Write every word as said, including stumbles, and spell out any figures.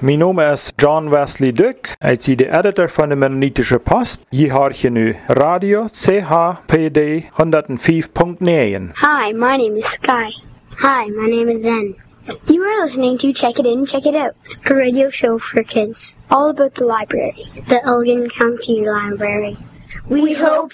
Mijn naam is John Wesley Duck. Ik ben de editor van de Mennonitische Post. Je hoort je nu Radio C H P D honderd vijf punt negen. Hi, my name is Sky. Hi, my name is Zen. You are listening to Check It In, Check It Out, a radio show for kids. All about the library. The Elgin County Library. We hope